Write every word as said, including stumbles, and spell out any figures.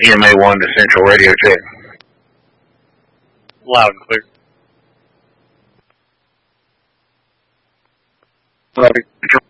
E M A one to Central Radio check. Loud and clear. Central